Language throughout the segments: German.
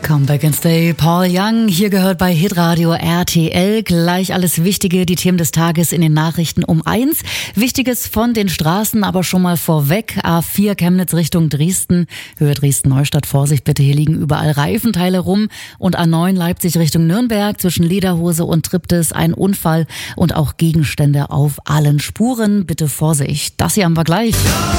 Come Back and Stay, Paul Young, hier gehört bei Hitradio RTL. Gleich alles Wichtige, die Themen des Tages in den Nachrichten um 1. Wichtiges von den Straßen, aber schon mal vorweg. A4 Chemnitz Richtung Dresden, Höhe Dresden-Neustadt, Vorsicht bitte, hier liegen überall Reifenteile rum. Und A9 Leipzig Richtung Nürnberg, zwischen Lederhose und Triptis ein Unfall und auch Gegenstände auf allen Spuren. Bitte Vorsicht, das hier haben wir gleich.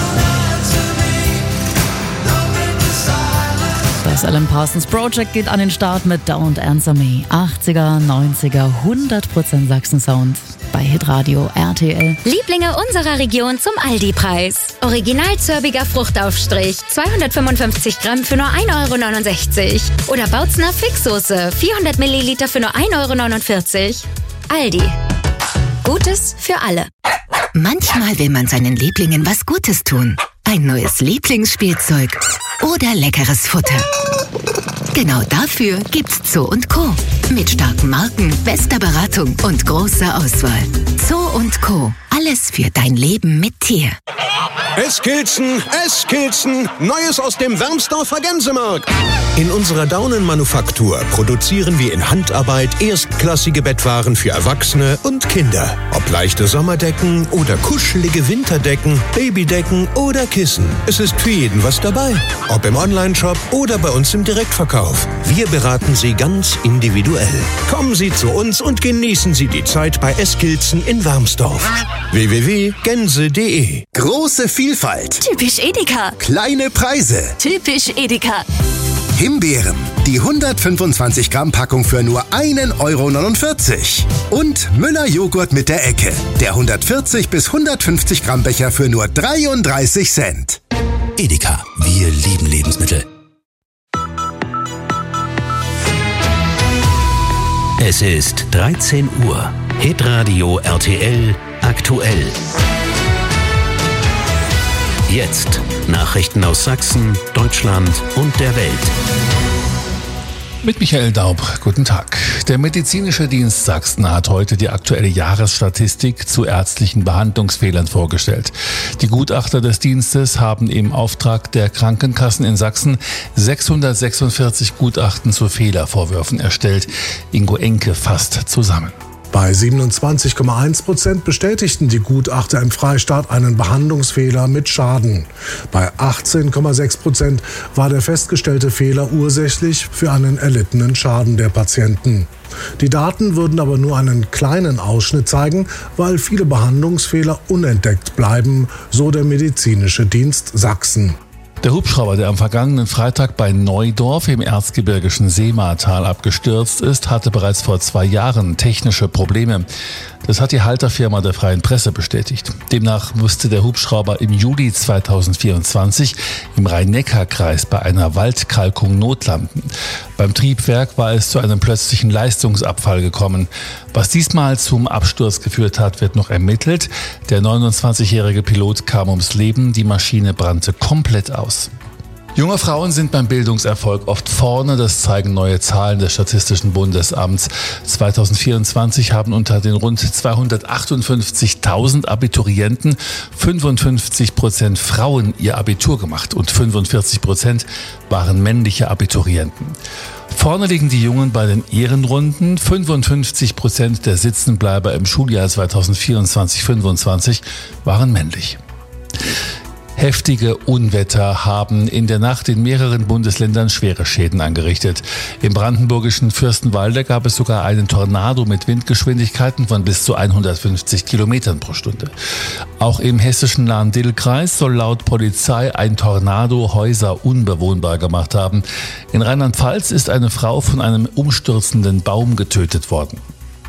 Das Alan Parsons Project geht an den Start mit Don't Answer Me. 80er, 90er, 100% Sachsen-Sound bei Hitradio RTL. Lieblinge unserer Region zum Aldi-Preis. Original zörbiger Fruchtaufstrich, 255 Gramm für nur 1,69 €. Oder Bautzner Fixsoße, 400 Milliliter für nur 1,49 €. Aldi. Gutes für alle. Manchmal will man seinen Lieblingen was Gutes tun. Ein neues Lieblingsspielzeug oder leckeres Futter. Genau dafür gibt's Zoo & Co. Mit starken Marken, bester Beratung und großer Auswahl. Zoo & Co. Alles für dein Leben mit Tier. Eskilzen, Neues aus dem Wermsdorfer Gänsemarkt. In unserer Daunenmanufaktur produzieren wir in Handarbeit erstklassige Bettwaren für Erwachsene und Kinder. Ob leichte Sommerdecken oder kuschelige Winterdecken, Babydecken oder Kissen. Es ist für jeden was dabei. Ob im Onlineshop oder bei uns im Direktverkauf. Wir beraten Sie ganz individuell. Kommen Sie zu uns und genießen Sie die Zeit bei Eskilzen in Wermsdorf. www.gänse.de. Große Vielfalt. Typisch Edeka. Kleine Preise. Typisch Edeka. Himbeeren. Die 125 Gramm Packung für nur 1,49 €. Und Müller Joghurt mit der Ecke. Der 140 bis 150 Gramm Becher für nur 33 Cent. Edeka. Wir lieben Lebensmittel. Es ist 13 Uhr. Hitradio RTL aktuell. Jetzt Nachrichten aus Sachsen, Deutschland und der Welt. Mit Michael Daub, guten Tag. Der Medizinische Dienst Sachsen hat heute die aktuelle Jahresstatistik zu ärztlichen Behandlungsfehlern vorgestellt. Die Gutachter des Dienstes haben im Auftrag der Krankenkassen in Sachsen 646 Gutachten zu Fehlervorwürfen erstellt. Ingo Enke fasst zusammen. Bei 27,1% bestätigten die Gutachter im Freistaat einen Behandlungsfehler mit Schaden. Bei 18,6% war der festgestellte Fehler ursächlich für einen erlittenen Schaden der Patienten. Die Daten würden aber nur einen kleinen Ausschnitt zeigen, weil viele Behandlungsfehler unentdeckt bleiben, so der Medizinische Dienst Sachsen. Der Hubschrauber, der am vergangenen Freitag bei Neudorf im erzgebirgischen Seematal abgestürzt ist, hatte bereits vor 2 Jahren technische Probleme. Das hat die Halterfirma der Freien Presse bestätigt. Demnach musste der Hubschrauber im Juli 2024 im Rhein-Neckar-Kreis bei einer Waldkalkung notlanden. Beim Triebwerk war es zu einem plötzlichen Leistungsabfall gekommen. Was diesmal zum Absturz geführt hat, wird noch ermittelt. Der 29-jährige Pilot kam ums Leben, die Maschine brannte komplett aus. Junge Frauen sind beim Bildungserfolg oft vorne, das zeigen neue Zahlen des Statistischen Bundesamts. 2024 haben unter den rund 258.000 Abiturienten 55% Frauen ihr Abitur gemacht und 45% waren männliche Abiturienten. Vorne liegen die Jungen bei den Ehrenrunden. 55% der Sitzenbleiber im Schuljahr 2024/25 waren männlich. Heftige Unwetter haben in der Nacht in mehreren Bundesländern schwere Schäden angerichtet. Im brandenburgischen Fürstenwalde gab es sogar einen Tornado mit Windgeschwindigkeiten von bis zu 150 Kilometern pro Stunde. Auch im hessischen Lahn-Dill-Kreis soll laut Polizei ein Tornado Häuser unbewohnbar gemacht haben. In Rheinland-Pfalz ist eine Frau von einem umstürzenden Baum getötet worden.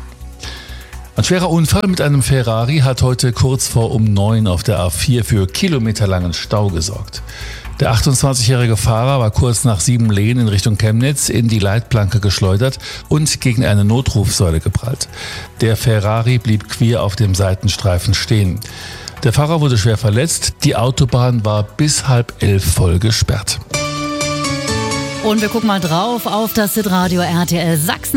Ein schwerer Unfall mit einem Ferrari hat heute kurz vor um 9 auf der A4 für kilometerlangen Stau gesorgt. Der 28-jährige Fahrer war kurz nach Siebenlehn in Richtung Chemnitz in die Leitplanke geschleudert und gegen eine Notrufsäule geprallt. Der Ferrari blieb quer auf dem Seitenstreifen stehen. Der Fahrer wurde schwer verletzt. Die Autobahn war bis 10:30 voll gesperrt. Und wir gucken mal drauf auf das Hitradio RTL Sachsen.